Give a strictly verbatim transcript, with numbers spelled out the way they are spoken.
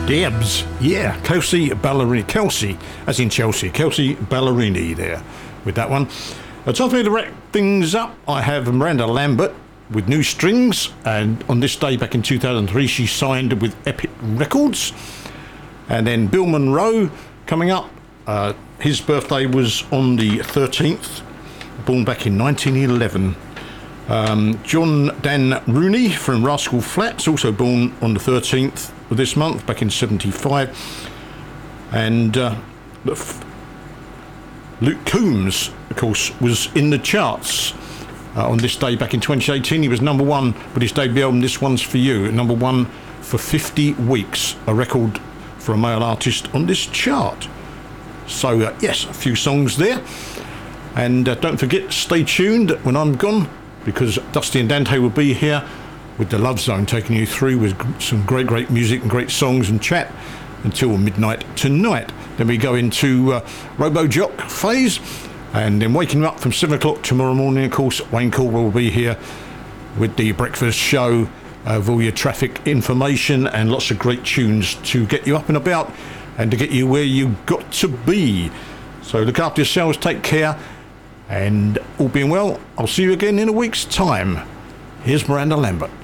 Debs, yeah, Kelsey Ballerini, Kelsey, as in Chelsea, Kelsey Ballerini there with that one. Uh, time for me to wrap things up. I have Miranda Lambert with New Strings, and on this day back in two thousand three she signed with Epic Records. And then Bill Monroe coming up. Uh, his birthday was on the thirteenth, born back in nineteen eleven. Um, John Dan Rooney from Rascal Flatts, also born on the thirteenth of this month, back in seventy-five. And uh, Luke Combs, of course, was in the charts uh, on this day back in twenty eighteen. He was number one with his debut album, This One's For You, number one for fifty weeks, a record for a male artist on this chart. So, uh, yes, a few songs there. And uh, don't forget, stay tuned when I'm gone, because Dusty and Dante will be here with the Love Zone, taking you through with some great, great music and great songs and chat until midnight tonight. Then we go into uh, Robo-Jock phase, and then waking up from seven o'clock tomorrow morning, of course, Wayne Caldwell will be here with the breakfast show, uh, with all your traffic information and lots of great tunes to get you up and about and to get you where you got to be. So look after yourselves, take care, and all being well, I'll see you again in a week's time. Here's Miranda Lambert.